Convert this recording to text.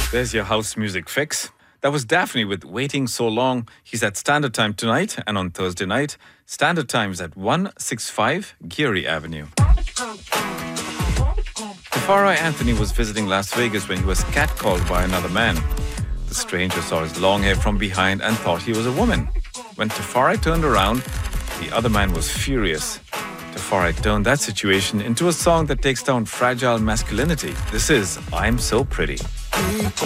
There's your house music fix. That was Daphne with Waiting So Long. He's at Standard Time tonight and on Thursday night. Standard Time is at 165 Geary Avenue. Tafari Anthony was visiting Las Vegas when he was catcalled by another man. The stranger saw his long hair from behind and thought he was a woman. When Tafari turned around, the other man was furious. Tafari turned that situation into a song that takes down fragile masculinity. This is I'm So Pretty.